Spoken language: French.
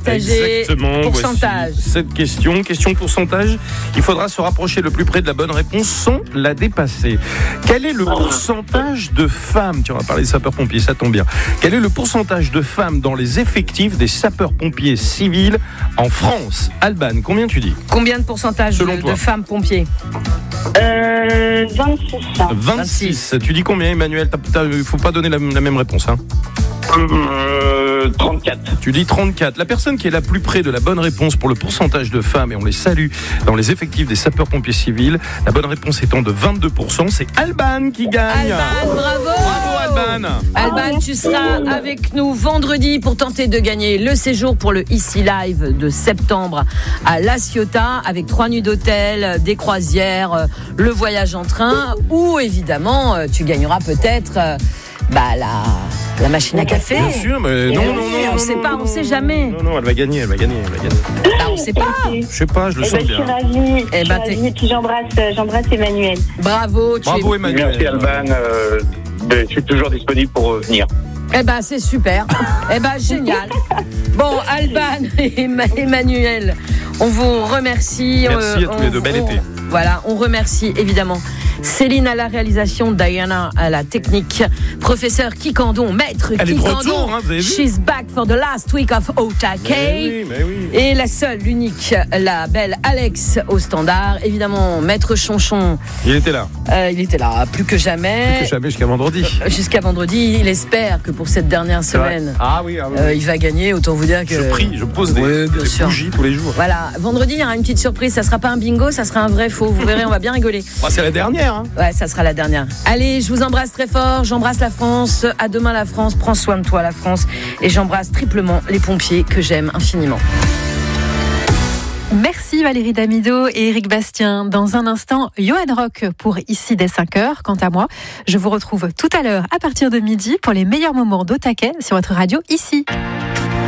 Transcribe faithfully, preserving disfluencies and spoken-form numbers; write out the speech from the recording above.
partagé. Exactement. Pourcentage. Voici cette question, question pourcentage. Il faudra se rapprocher le plus près de la bonne réponse sans la dépasser. Quel est le pourcentage de femmes, tu vas parler des sapeurs-pompiers, ça tombe bien. Quel est le pourcentage de femmes dans les effectifs des sapeurs-pompiers civils en France? Alban, combien tu dis? Combien de pourcentage Selon de, toi. de femmes pompiers? Euh, vingt-six. vingt-six. Tu dis combien, Emmanuel? Il ne faut pas donner la, la même réponse. Hein. Euh, trente-quatre. Tu dis trente-quatre. La personne qui est la plus près de la bonne réponse pour le pourcentage de femmes, et on les salue dans les effectifs des sapeurs-pompiers civils, la bonne réponse étant de vingt-deux pour cent, c'est Alban qui gagne. Alban, bravo. Bravo Alban. Alban, tu seras avec nous vendredi pour tenter de gagner le séjour pour le Ici Live de septembre à La Ciotat, avec trois nuits d'hôtel, des croisières, le voyage en train, ou évidemment tu gagneras peut-être bah, la, la machine à café. Bien sûr, mais non, non, non, on non, sait non, pas, non, on sait non, jamais. Non, non, elle va gagner, elle va gagner, elle va gagner. Bah, on sait pas. Je sais pas, je le Eh sens ben, je bien. suis ravie. Eh Je ben, suis t'es- ravie. Et puis j'embrasse, j'embrasse Emmanuel. Bravo, tu Bravo es... Emmanuel. Merci Alban. Euh, je suis toujours disponible pour revenir. Eh ben c'est super. Eh ben génial. Bon, Alban et Emmanuel, on vous remercie. Merci à tous on- les deux, bel on- été. Voilà, on remercie évidemment Céline à la réalisation, Diana à la technique, professeur Kikandon, maître Elle est de Kikandon. retour, hein, vous avez vu? She's back for the last week of Otake. Mais oui, mais oui. Et la seule, l'unique, la belle Alex au standard. Évidemment, maître Chonchon, Il était là, euh, il était là, plus que jamais. que jamais jusqu'à vendredi. Jusqu'à vendredi, il espère que pour cette dernière C'est vrai. semaine, Ah oui, ah oui. euh, il va gagner. Autant vous dire que. Je prie, je pose des, Oui, bien des sûr. bougies tous les jours. Voilà, vendredi, il y aura une petite surprise. Ça sera pas un bingo, ça sera un vrai faux. Vous verrez, on va bien rigoler. Ah, c'est la dernière. Hein. Ouais, ça sera la dernière. Allez, je vous embrasse très fort. J'embrasse la France. À demain, la France. Prends soin de toi, la France. Et j'embrasse triplement les pompiers que j'aime infiniment. Merci Valérie Damido et Éric Bastien. Dans un instant, Johan Rock pour Ici dès cinq heures. Quant à moi, je vous retrouve tout à l'heure à partir de midi pour les meilleurs moments d'Otake sur votre radio Ici.